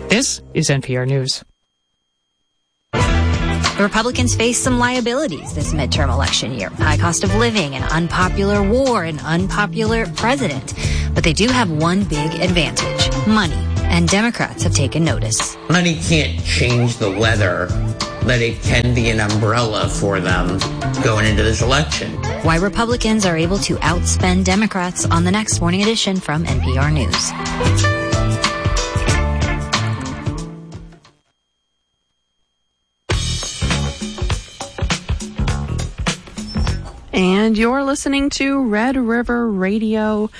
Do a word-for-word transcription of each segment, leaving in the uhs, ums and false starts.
This is N P R News. The Republicans face some liabilities this midterm election year. High cost of living, an unpopular war, an unpopular president. But they do have one big advantage: money. And Democrats have taken notice. Money can't change the weather, but it can be an umbrella for them going into this election. Why Republicans are able to outspend Democrats on the next Morning Edition from N P R News. And you're listening to Red River Radio.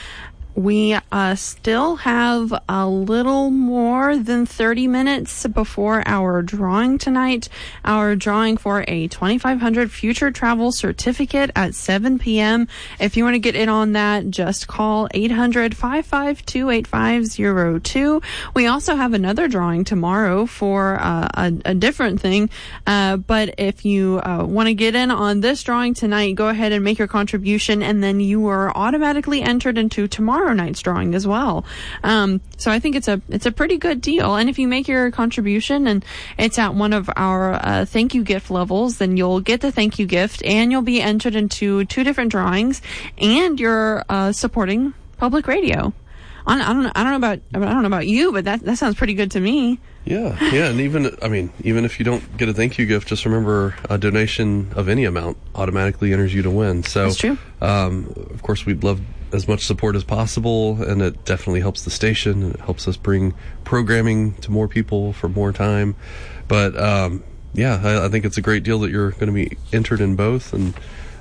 We uh, still have a little more than thirty minutes before our drawing tonight. Our drawing for a twenty-five hundred future travel certificate at seven p.m. If you want to get in on that, just call eight hundred, five five two, eight five zero two. We also have another drawing tomorrow for uh, a, a different thing. Uh, but if you uh, want to get in on this drawing tonight, go ahead and make your contribution, and then you are automatically entered into tomorrow night's drawing as well. Um, so I think it's a it's a pretty good deal. And if you make your contribution and it's at one of our uh, thank you gift levels, then you'll get the thank you gift, and you'll be entered into two different drawings, and you're uh, supporting public radio. I don't know. I don't know about. I don't know about you, but that that sounds pretty good to me. Yeah, yeah, and even I mean, even if you don't get a thank you gift, just remember a donation of any amount automatically enters you to win. So that's true. Um, of course, we'd love as much support as possible, and it definitely helps the station, and it helps us bring programming to more people for more time. But um, yeah, I, I think it's a great deal that you're going to be entered in both, and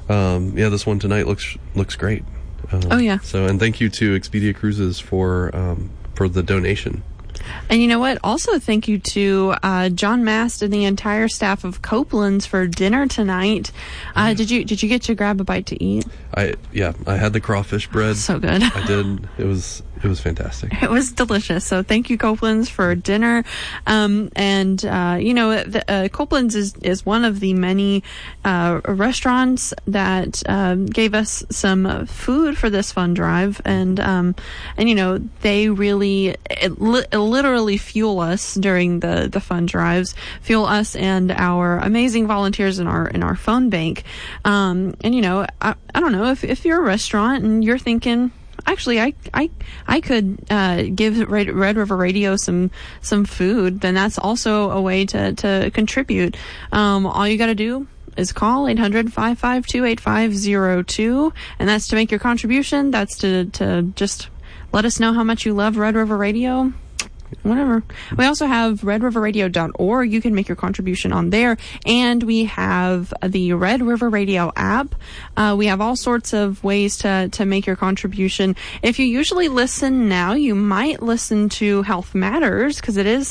um, yeah, this one tonight looks looks great. Um, oh yeah. So, and thank you to Expedia Cruises for um, for the donation. And you know what? Also, thank you to uh, John Mast and the entire staff of Copeland's for dinner tonight. Uh, did you did you get to grab a bite to eat? I yeah, I had the crawfish bread. So good. I did. It was it was fantastic. It was delicious. So thank you, Copeland's, for dinner. Um, and uh, you know, the, uh, Copeland's is is one of the many uh, restaurants that um, gave us some food for this fund drive, and um, and you know, they really it, li- it literally fuel us during the the fund drives, fuel us and our amazing volunteers in our in our phone bank. Um, and you know, I, I don't know if if you're a restaurant and you're thinking, actually, I I I could uh, give Red, Red River Radio some some food, then that's also a way to to contribute. Um, all you got to do is call eight hundred, five five two, eight five zero two, and that's to make your contribution. That's to to just let us know how much you love Red River Radio. Whatever. We also have red river radio dot org. You can make your contribution on there. And we have the Red River Radio app. Uh, we have all sorts of ways to, to make your contribution. If you usually listen now, you might listen to Health Matters, because it is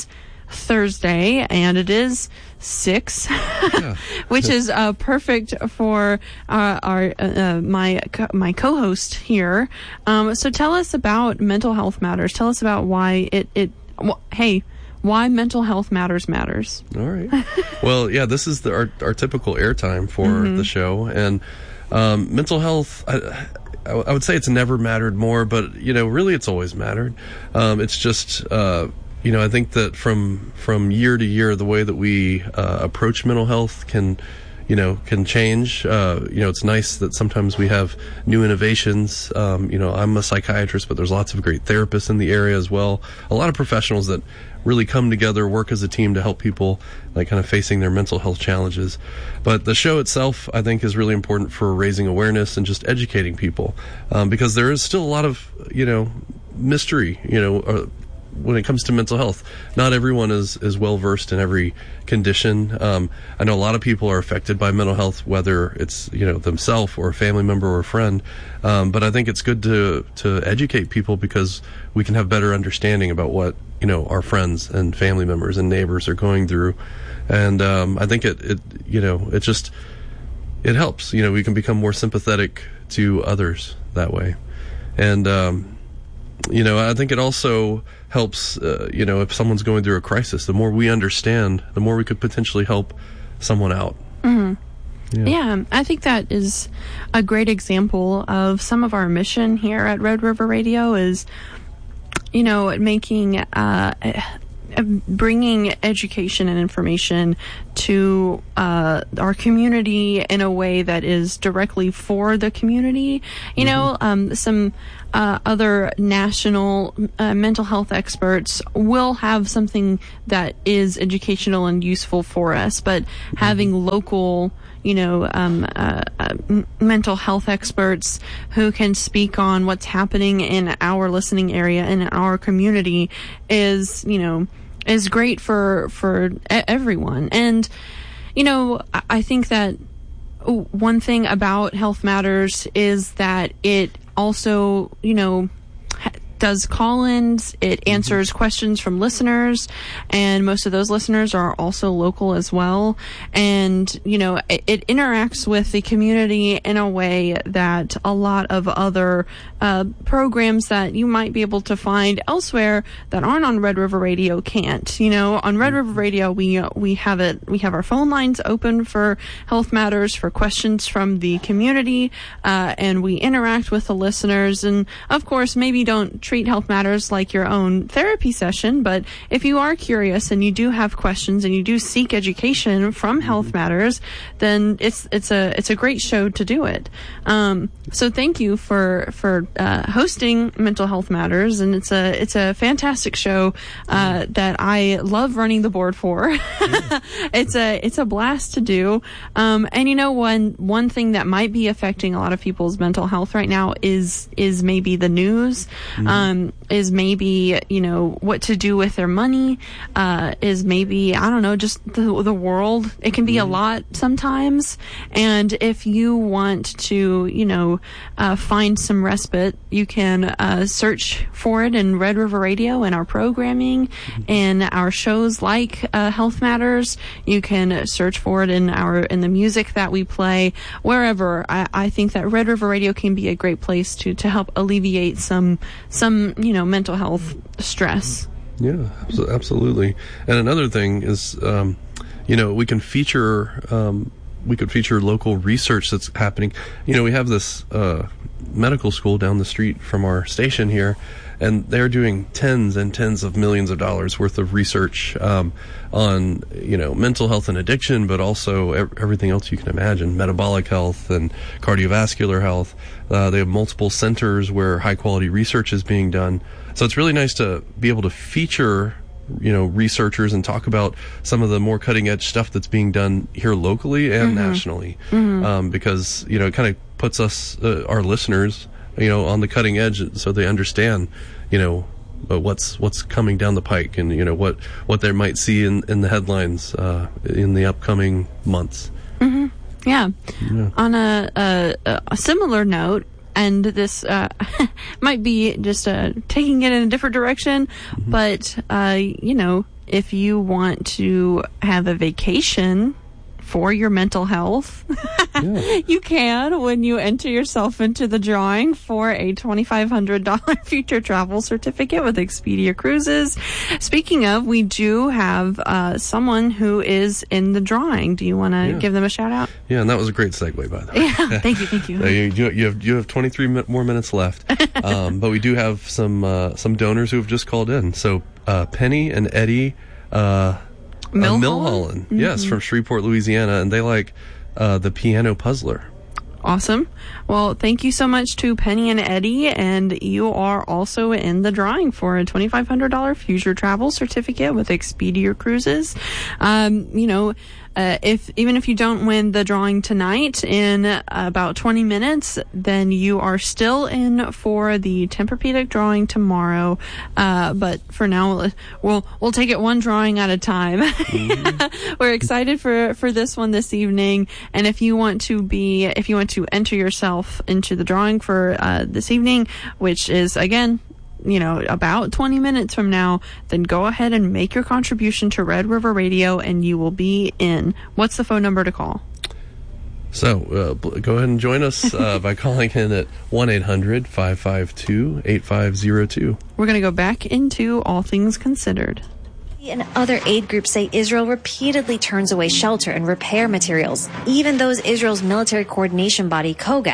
Thursday and it is six, yeah. which is uh, perfect for uh, our uh, my my co-host here. Um, so tell us about Mental Health Matters. Tell us about why it it. Well, hey, why Mental Health Matters matters. All right. Well, yeah, this is the, our our typical airtime for mm-hmm. the show, and um, mental health. I, I would say it's never mattered more, but you know, really, it's always mattered. Um, it's just. Uh, You know, I think that from from year to year, the way that we uh, approach mental health can, you know, can change. Uh, you know, it's nice that sometimes we have new innovations. Um, you know, I'm a psychiatrist, but there's lots of great therapists in the area as well. A lot of professionals that really come together, work as a team to help people, like, kind of facing their mental health challenges. But the show itself, I think, is really important for raising awareness and just educating people, um, because there is still a lot of, you know, mystery, you know, uh, when it comes to mental health. Not everyone is, is well versed in every condition. Um, I know a lot of people are affected by mental health, whether it's, you know, themselves or a family member or a friend. Um, but I think it's good to, to educate people, because we can have better understanding about what, you know, our friends and family members and neighbors are going through. And, um, I think it, it, you know, it just, it helps, you know, we can become more sympathetic to others that way. And, um, you know, I think it also helps, uh, you know, if someone's going through a crisis, the more we understand, the more we could potentially help someone out. Mm-hmm. Yeah. yeah, I think that is a great example of some of our mission here at Red River Radio is, you know, making, uh, bringing education and information to uh, our community in a way that is directly for the community. You mm-hmm. know, um, some uh, other national uh, mental health experts will have something that is educational and useful for us, but mm-hmm. having local, you know, um, uh, uh, m- mental health experts who can speak on what's happening in our listening area and in our community is, you know, is great for for everyone. And, you know, I think that one thing about Health Matters is that it also, you know, does call-ins, it answers mm-hmm. questions from listeners, and most of those listeners are also local as well. And, you know, it, it interacts with the community in a way that a lot of other uh, programs that you might be able to find elsewhere that aren't on Red River Radio can't. You know, on Red River Radio, we uh, we have it, we have our phone lines open for Health Matters, for questions from the community, uh, and we interact with the listeners. And of course, maybe don't treat Health Matters like your own therapy session, but if you are curious and you do have questions and you do seek education from Health Matters, then it's it's a it's a great show to do it. Um, so thank you for for uh, hosting Mental Health Matters, and it's a it's a fantastic show uh, that I love running the board for. it's a it's a blast to do. Um, and you know, one one thing that might be affecting a lot of people's mental health right now is is maybe the news. Mm-hmm. Um, is maybe, you know, what to do with their money, uh, is maybe, I don't know, just the, the world. It can be mm-hmm. a lot sometimes. And if you want to, you know, uh, find some respite, you can uh, search for it in Red River Radio and our programming, mm-hmm. in our shows like uh, Health Matters. You can search for it in our in the music that we play, wherever. I, I think that Red River Radio can be a great place to to help alleviate some some you know, mental health stress. Yeah, absolutely. And another thing is, um, you know, we can feature, um, we could feature local research that's happening. You know, we have this uh, medical school down the street from our station here, and they're doing tens and tens of millions of dollars worth of research um, on, you know, mental health and addiction, but also ev- everything else you can imagine, metabolic health and cardiovascular health. Uh, they have multiple centers where high quality research is being done. So it's really nice to be able to feature, you know, researchers and talk about some of the more cutting edge stuff that's being done here locally and mm-hmm. nationally. Mm-hmm. Um, because, you know, it kind of puts us, uh, our listeners, you know, on the cutting edge so they understand, you know, uh, what's what's coming down the pike and, you know, what, what they might see in, in the headlines uh, in the upcoming months. Mm-hmm. Yeah. yeah. On a, a, a similar note, and this uh, might be just uh, taking it in a different direction, mm-hmm. but, uh, you know, if you want to have a vacation for your mental health, yeah. you can when you enter yourself into the drawing for a twenty-five hundred dollars future travel certificate with Expedia Cruises. Speaking of, we do have uh, someone who is in the drawing. Do you want to yeah. give them a shout out? Yeah, and that was a great segue, by the way. Yeah, thank you, thank you. uh, you, you have you have twenty-three mi- more minutes left, um, but we do have some uh, some donors who have just called in. So uh, Penny and Eddie. Uh, Milholland? Uh, Milholland, mm-hmm. yes, from Shreveport, Louisiana, and they like uh, the Piano Puzzler. Awesome. Well, thank you so much to Penny and Eddie, and you are also in the drawing for a twenty-five hundred dollars future travel certificate with Expedia Cruises. Um, you know, Uh, if even if you don't win the drawing tonight in about twenty minutes, then you are still in for the Tempur-Pedic drawing tomorrow. Uh, but for now, we'll we'll take it one drawing at a time. Mm-hmm. We're excited for for this one this evening, and if you want to be if you want to enter yourself into the drawing for uh, this evening, which is again, you know, about twenty minutes from now, then go ahead and make your contribution to Red River Radio and you will be in. What's the phone number to call? So uh, go ahead and join us uh, by calling in at one eight hundred five five two eight five zero two. We're going to go back into All Things Considered. And other aid groups say Israel repeatedly turns away shelter and repair materials, even those Israel's military coordination body, COGAT.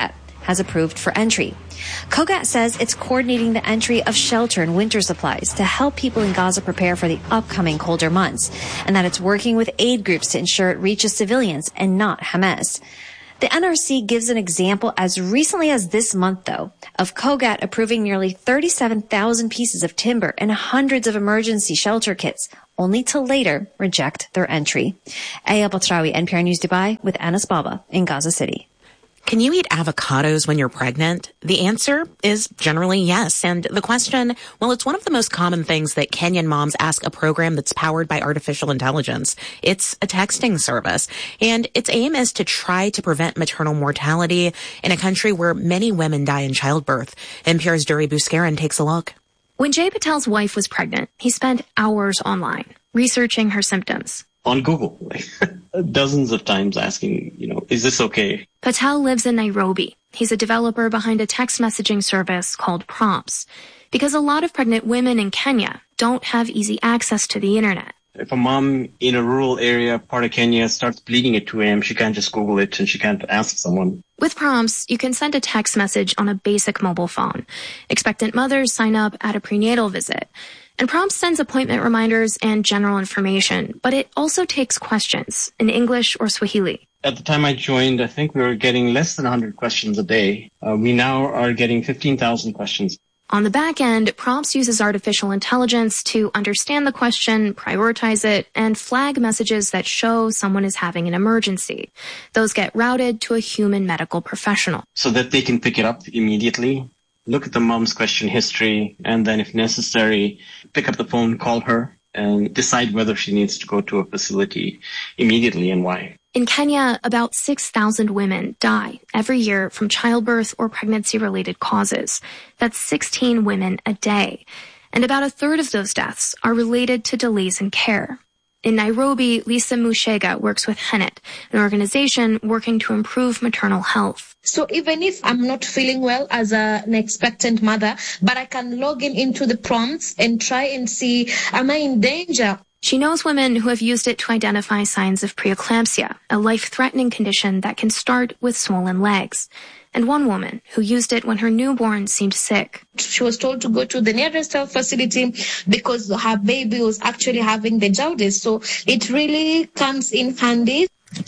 has approved for entry. COGAT says it's coordinating the entry of shelter and winter supplies to help people in Gaza prepare for the upcoming colder months, and that it's working with aid groups to ensure it reaches civilians and not Hamas. The N R C gives an example as recently as this month, though, of COGAT approving nearly thirty-seven thousand pieces of timber and hundreds of emergency shelter kits, only to later reject their entry. Aya Batrawi, N P R News Dubai, with Anas Baba in Gaza City. Can you eat avocados when you're pregnant? The answer is generally yes. And the question, well, it's one of the most common things that Kenyan moms ask a program that's powered by artificial intelligence. It's a texting service, and its aim is to try to prevent maternal mortality in a country where many women die in childbirth. N P R's Duri Buskaran takes a look. When Jay Patel's wife was pregnant, he spent hours online researching her symptoms. On Google, like dozens of times asking, you know, is this okay? Patel lives in Nairobi. He's a developer behind a text messaging service called Prompts, because a lot of pregnant women in Kenya don't have easy access to the internet. If a mom in a rural area, part of Kenya, starts bleeding at two a.m., she can't just Google it and she can't ask someone. With Prompts, you can send a text message on a basic mobile phone. Expectant mothers sign up at a prenatal visit. And Prompts sends appointment reminders and general information, but it also takes questions in English or Swahili. At the time I joined, I think we were getting less than one hundred questions a day. Uh, we now are getting fifteen thousand questions. On the back end, Prompts uses artificial intelligence to understand the question, prioritize it, and flag messages that show someone is having an emergency. Those get routed to a human medical professional. So that they can pick it up immediately, look at the mom's question history, and then if necessary, pick up the phone, call her, and decide whether she needs to go to a facility immediately and why. In Kenya, about six thousand women die every year from childbirth or pregnancy-related causes. That's sixteen women a day. And about a third of those deaths are related to delays in care. In Nairobi, Lisa Mushega works with Hennet, an organization working to improve maternal health. So even if I'm not feeling well as a, an expectant mother, but I can log in into the prompts and try and see, am I in danger? She knows women who have used it to identify signs of preeclampsia, a life-threatening condition that can start with swollen legs. And one woman who used it when her newborn seemed sick. She was told to go to the nearest health facility because her baby was actually having the jaundice. So it really comes in handy.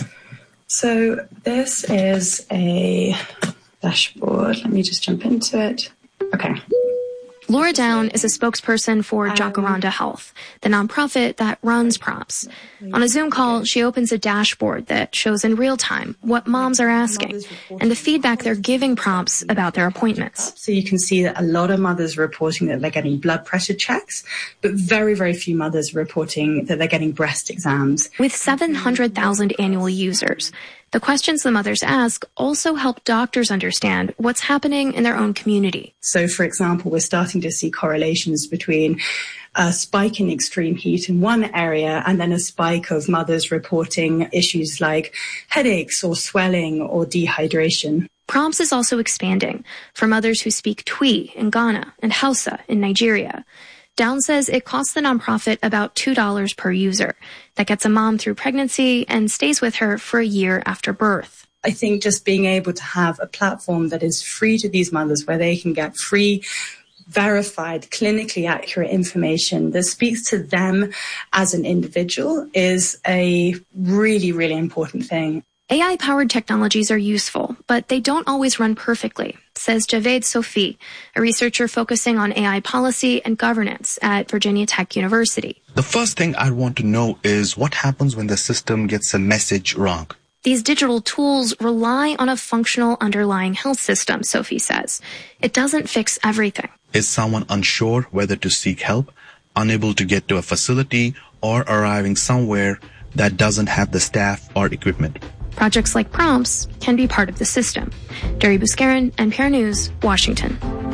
So this is a dashboard. Let me just jump into it. Okay. Laura Down is a spokesperson for Jacaranda Health, the nonprofit that runs Prompts. On a Zoom call, she opens a dashboard that shows in real time what moms are asking and the feedback they're giving Prompts about their appointments. So you can see that a lot of mothers are reporting that they're getting blood pressure checks, but very, very few mothers are reporting that they're getting breast exams. With seven hundred thousand annual users, the questions the mothers ask also help doctors understand what's happening in their own community. So, for example, we're starting to see correlations between a spike in extreme heat in one area and then a spike of mothers reporting issues like headaches or swelling or dehydration. Prompts is also expanding for mothers who speak Twi in Ghana and Hausa in Nigeria. Down says it costs the nonprofit about two dollars per user. That gets a mom through pregnancy and stays with her for a year after birth. I think just being able to have a platform that is free to these mothers where they can get free, verified, clinically accurate information that speaks to them as an individual is a really, really important thing. A I-powered technologies are useful, but they don't always run perfectly, says Javed Sofi, a researcher focusing on A I policy and governance at Virginia Tech University. The first thing I want to know is what happens when the system gets a message wrong. These digital tools rely on a functional underlying health system, Sophie says. It doesn't fix everything. Is someone unsure whether to seek help, unable to get to a facility, or arriving somewhere that doesn't have the staff or equipment? Projects like Prompts can be part of the system. Duri Buskaran, N P R News, Washington.